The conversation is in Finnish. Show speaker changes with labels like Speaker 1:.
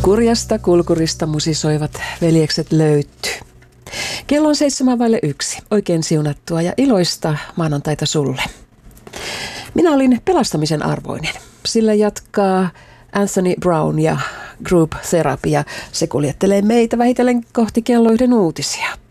Speaker 1: Kurjasta kulkurista musisoivat veljekset löytyy. Kello on 7:01. Oikein siunattua ja iloista maanantaita sulle. Minä olin pelastamisen arvoinen. Sillä jatkaa Anthony Brown ja Group Therapy ja se kuljettelee meitä vähitellen kohti kello 1 uutisia.